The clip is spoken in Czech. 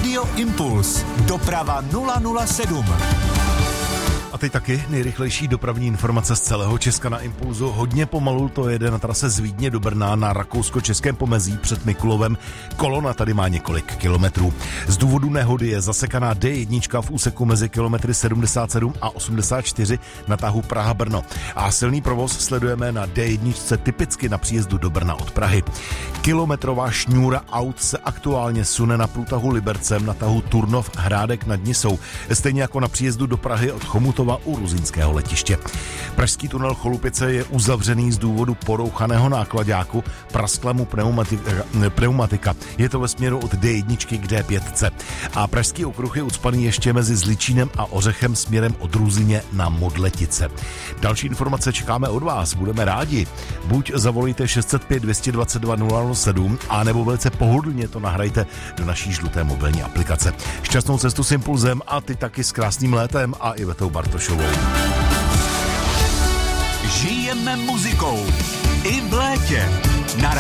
Radio Impuls. Doprava 007. A teď taky nejrychlejší dopravní informace z celého Česka na Impulzu. Hodně pomalu to jede na trase z Vídně do Brna na rakousko-českém pomezí před Mikulovem. Kolona tady má několik kilometrů. Z důvodu nehody je zasekaná D1 v úseku mezi kilometry 77 a 84 na tahu Praha-Brno. A silný provoz sledujeme na D1 typicky na příjezdu do Brna od Prahy. Kilometrová šňůra aut se aktuálně sune na průtahu Libercem na tahu Turnov-Hrádek nad Nisou. Stejně jako na příjezdu do Prahy od Chomutova u Ruzyňského letiště. Pražský tunel Cholupice je uzavřený z důvodu porouchaného náklaďáku, praskla mu pneumatika. Je to ve směru od D1 k D5. A pražský okruh je ucpaný ještě mezi Zličínem a Ořechem směrem od Ruzyně na Modletice. Další informace čekáme od vás, budeme rádi. Buď zavolejte 605 222 007 a nebo velice pohodlně to nahrajte do naší žluté mobilní aplikace. Šťastnou cestu s Impulzem a ty taky s krásným létem a Ivetou Bartošovou. Žijeme muzikou i v létě. Na